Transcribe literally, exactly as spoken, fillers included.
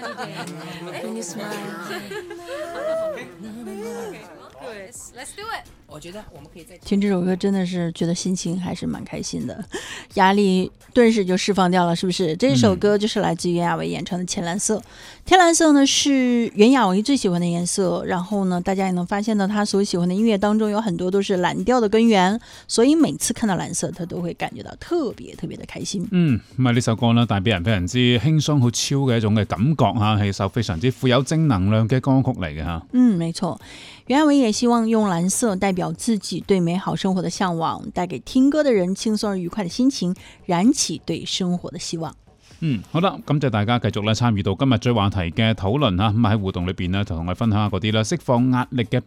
Can you smile？Let's do it。 我觉得我们可以再听这首歌真的是觉得心情还是蛮开心的，压力顿时就释放掉了，是不是？这首歌就是来自袁娅维演唱的《天蓝色》。天蓝色呢是袁娅维最喜欢的颜色，然后呢，大家也能发现到她所喜欢的音乐当中有很多都是蓝调的根源，所以每次看到蓝色，她都会感覺到特別特別的開心。 嗯，咁啊呢首歌呢，帶俾人非常之輕鬆、好超嘅一種嘅感覺嚇，係一首非常之富有正能量嘅歌曲嚟嘅嚇。 嗯，沒錯。袁娅維也希望用藍色代表自己對美好生活的向往，帶給聽歌的人輕鬆而愉快的心情，燃起對生活的希望。 嗯，好啦，感謝大家繼續咧參與到今日最話題嘅討論嚇，咁喺互動裏邊呢，就同我分享下嗰啲啦釋放壓力嘅